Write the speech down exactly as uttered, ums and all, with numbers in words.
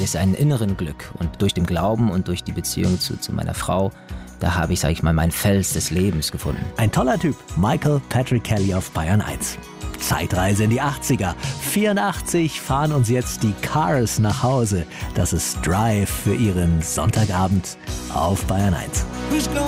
ist ein inneren Glück. Und durch den Glauben und durch die Beziehung zu, zu meiner Frau, da habe ich, sage ich mal, meinen Fels des Lebens gefunden. Ein toller Typ, Michael Patrick Kelly auf Bayern eins. Zeitreise in die achtziger. vierundachtzig fahren uns jetzt die Cars nach Hause. Das ist Drive für Ihren Sonntagabend auf Bayern eins.